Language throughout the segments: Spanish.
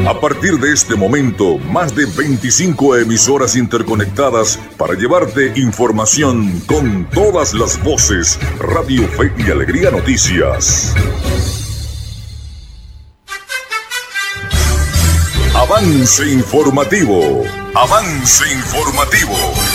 A partir de este momento, más de 25 emisoras interconectadas para llevarte información con todas las voces. Radio Fe y Alegría Noticias. Avance informativo. Avance informativo.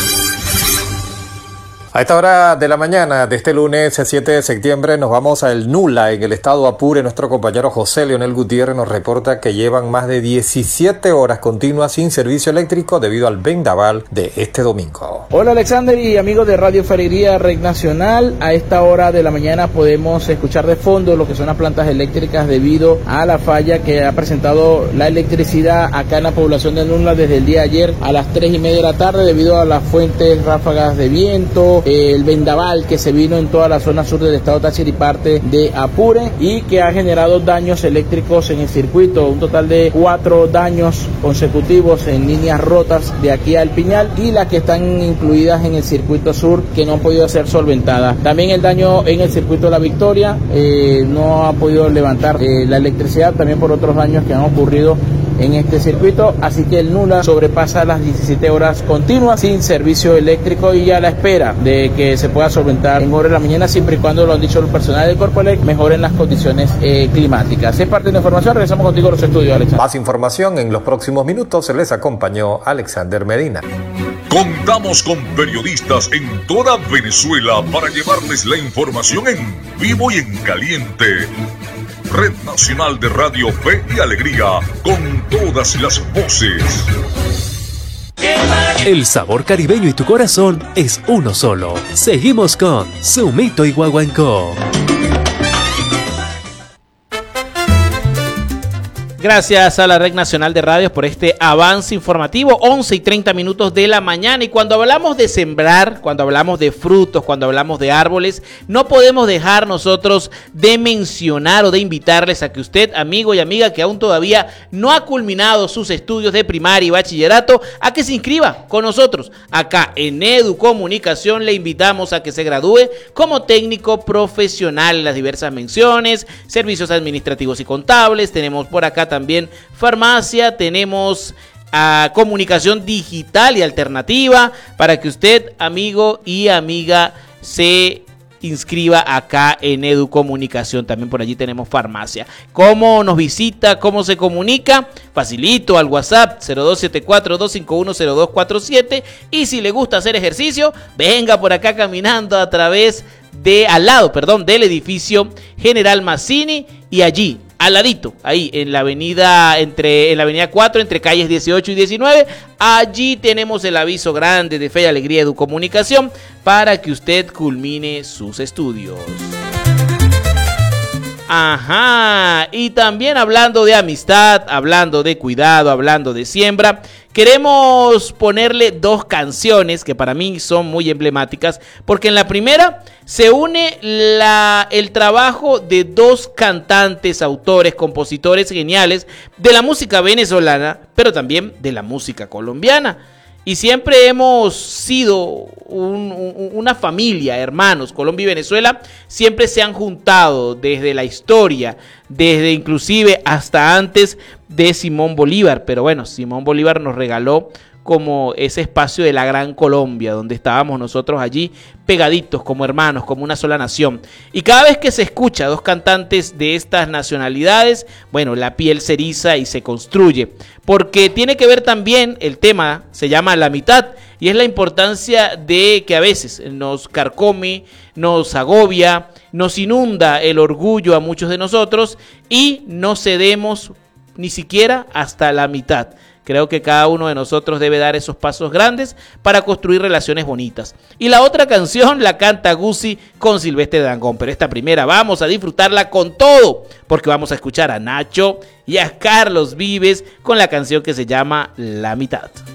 A esta hora de la mañana de este lunes 7 de septiembre nos vamos a El Nula, en el estado Apure. Nuestro compañero José Leonel Gutiérrez nos reporta que llevan más de 17 horas continuas sin servicio eléctrico debido al vendaval de este domingo. Hola Alexander y amigos de Radio Fe y Alegría Red Nacional. A esta hora de la mañana podemos escuchar de fondo lo que son las plantas eléctricas debido a la falla que ha presentado la electricidad acá en la población de Nula desde el día de ayer a las 3:30 de la tarde debido a las fuertes ráfagas de viento, el vendaval que se vino en toda la zona sur del estado Táchira y parte de Apure y que ha generado daños eléctricos en el circuito, un total de 4 daños consecutivos en líneas rotas de aquí al Piñal y las que están incluidas en el circuito sur que no han podido ser solventadas. También el daño en el circuito de La Victoria, no ha podido levantar la electricidad, también por otros daños que han ocurrido en este circuito, así que el Nula sobrepasa las 17 horas continuas sin servicio eléctrico y a la espera de que se pueda solventar en horas de la mañana, siempre y cuando, lo han dicho el personal del Corpoelec, mejoren las condiciones climáticas. Es parte de la información, regresamos contigo a los estudios, Alexander. Más información en los próximos minutos, se les acompañó Alexander Medina. Contamos con periodistas en toda Venezuela para llevarles la información en vivo y en caliente. Red Nacional de Radio Fe y Alegría, con todas las voces. El sabor caribeño y tu corazón es uno solo. Seguimos con Sumito y Guaguancó. Gracias a la Red Nacional de Radios por este avance informativo, 11:30 de la mañana. Y cuando hablamos de sembrar, cuando hablamos de frutos, cuando hablamos de árboles, no podemos dejar nosotros de mencionar o de invitarles a que usted, amigo y amiga, que aún todavía no ha culminado sus estudios de primaria y bachillerato, a que se inscriba con nosotros. Acá en Educomunicación le invitamos a que se gradúe como técnico profesional en las diversas menciones, servicios administrativos y contables. Tenemos por acá también farmacia, tenemos comunicación digital y alternativa para que usted, amigo y amiga, se inscriba acá en Educomunicación. También por allí tenemos farmacia. ¿Cómo nos visita? ¿Cómo se comunica? Facilito, al WhatsApp 0274-251-0247. Y si le gusta hacer ejercicio, venga por acá caminando al lado del edificio General Mazzini, y allí al ladito, ahí en la avenida 4, entre calles 18 y 19, allí tenemos el aviso grande de Fe y Alegría Educomunicación para que usted culmine sus estudios. Ajá, y también hablando de amistad, hablando de cuidado, hablando de siembra, queremos ponerle 2 canciones que para mí son muy emblemáticas, porque en la primera se une el trabajo de 2 cantantes, autores, compositores geniales de la música venezolana, pero también de la música colombiana. Y siempre hemos sido una familia, hermanos. Colombia y Venezuela siempre se han juntado desde la historia, desde inclusive hasta antes de Simón Bolívar. Pero bueno, Simón Bolívar nos regaló como ese espacio de la Gran Colombia, donde estábamos nosotros allí pegaditos como hermanos, como una sola nación. Y cada vez que se escucha 2 cantantes de estas nacionalidades, bueno, la piel se eriza y se construye, porque tiene que ver también, el tema se llama La Mitad, y es la importancia de que a veces nos carcome, nos agobia, nos inunda el orgullo a muchos de nosotros y no cedemos ni siquiera hasta la mitad. Creo que cada uno de nosotros debe dar esos pasos grandes para construir relaciones bonitas. Y la otra canción la canta Guzzi con Silvestre Dangond, pero esta primera vamos a disfrutarla con todo, porque vamos a escuchar a Nacho y a Carlos Vives con la canción que se llama La Mitad.